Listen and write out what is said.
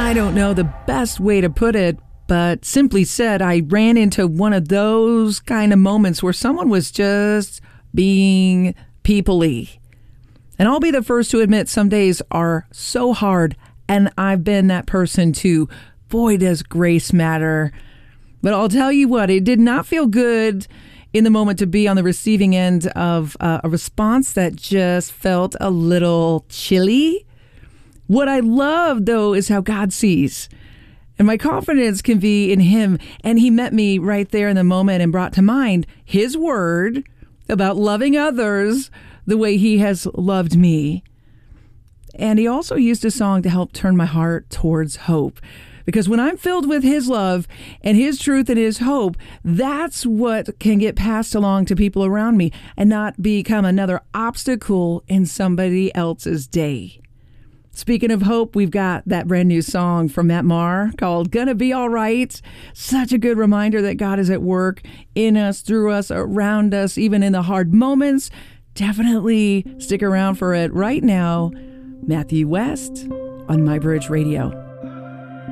I don't know the best way to put it, but simply said, I ran into one of those kind of moments where someone was just being people-y. And I'll be the first to admit some days are so hard, and I've been that person too. Boy, does grace matter. But I'll tell you what, it did not feel good in the moment to be on the receiving end of a response that just felt a little chilly. What I love, though, is how God sees. And my confidence can be in him. And he met me right there in the moment and brought to mind his word about loving others the way he has loved me. And he also used a song to help turn my heart towards hope. Because when I'm filled with his love and his truth and his hope, that's what can get passed along to people around me and not become another obstacle in somebody else's day. Speaking of hope, we've got that brand new song from Matt Maher called Gonna Be All Right. Such a good reminder that God is at work in us, through us, around us, even in the hard moments. Definitely stick around for it right now. Matthew West on My Bridge Radio.